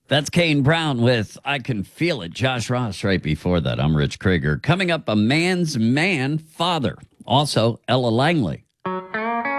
That's Kane Brown with I Can Feel It. Josh Ross right before that. I'm Rich Krieger. Coming up, a man's man father. Also, Ella Langley.